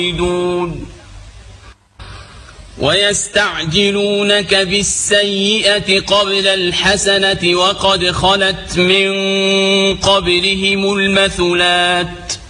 ويستعجلونك بالسيئة قبل الحسنة وقد خلت من قبلهم المثلات